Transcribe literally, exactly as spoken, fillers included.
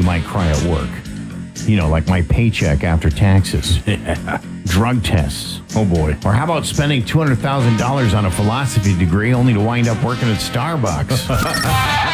might cry at work. You know, like my paycheck after taxes. Yeah. Drug tests. Oh, boy. Or how about spending two hundred thousand dollars on a philosophy degree only to wind up working at Starbucks?